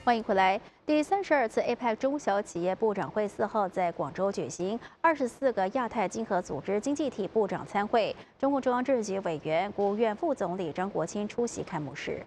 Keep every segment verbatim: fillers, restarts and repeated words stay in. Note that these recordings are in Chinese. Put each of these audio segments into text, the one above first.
欢迎回来。第三十二次 A P E C 中小企业部长会四号在广州举行，二十四个亚太经合组织经济体部长参会，中共中央政治局委员、国务院副总理张国清出席开幕式。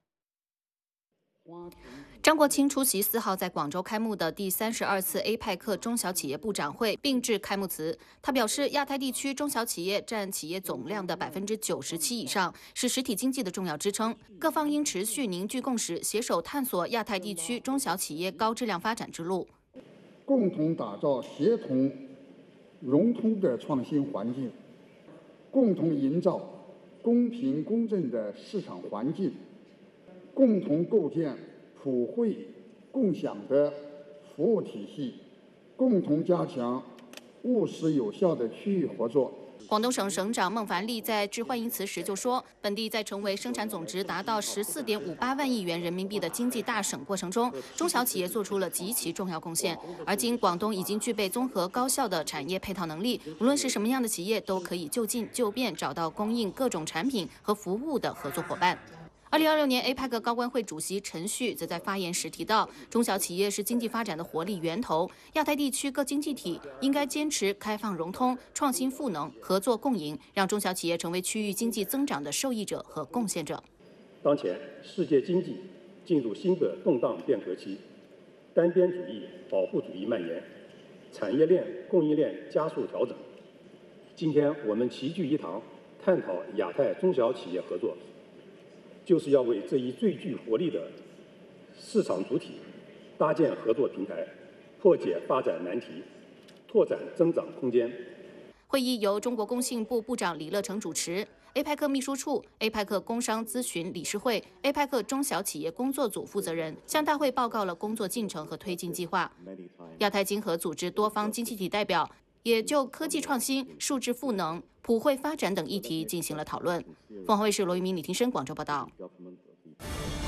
张国清出席四号在广州开幕的第三十二次 A P E C 中小企业部长会，并致开幕词。他表示，亚太地区中小企业占企业总量的百分之九十七以上，是实体经济的重要支撑。各方应持续凝聚共识，携手探索亚太地区中小企业高质量发展之路， 共同打造协同融通的创新环境，共同营造公平公正的市场环境，共同构建普惠共享的服务体系，共同加强务实有效的区域合作。 广东省省长孟凡利在致欢迎词时就说，本地在成为生产总值达到十四点五八万亿元人民币的经济大省过程中，中小企业做出了极其重要贡献。而今广东已经具备综合高效的产业配套能力，无论是什么样的企业，都可以就近就便找到供应各种产品和服务的合作伙伴。二零二六年 A P E C 高官会主席陈旭则在发言时提到，中小企业是经济发展的活力源头，亚太地区各经济体应该坚持开放融通、创新赋能、合作共赢，让中小企业成为区域经济增长的受益者和贡献者。 当前世界经济进入新的动荡变革期，单边主义、保护主义蔓延，产业链、供应链加速调整。今天我们齐聚一堂，探讨亚太中小企业合作，就是要为这一最具活力的市场主体搭建合作平台，破解发展难题，拓展增长空间。 会议由中国工信部部长李乐成主持。A P E C 秘书处、A P E C 工商咨询理事会、A P E C 中小企业工作组负责人向大会报告了工作进程和推进计划。亚太经合组织多方经济体代表也就科技创新、数字赋能、普惠发展等议题进行了讨论。凤凰卫视罗玉明、李廷生广州报道。